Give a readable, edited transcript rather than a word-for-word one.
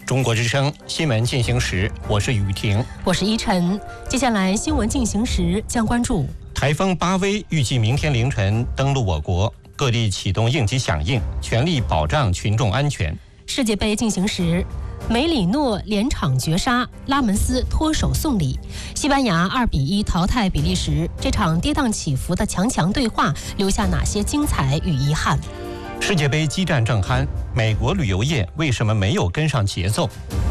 中国之声新闻进行时，我是雨婷， 我是依晨。接下来新闻进行时将关注台风巴威预计明天凌晨登陆我国，各地启动应急响应，全力保障群众安全。 世界杯进行时，梅里诺连场绝杀，拉门斯脱手送礼，西班牙2-1淘汰比利时。这场跌宕起伏的强对话留下哪些精彩与遗憾？ 世界杯激战正酣，美国旅游业为什么没有跟上节奏？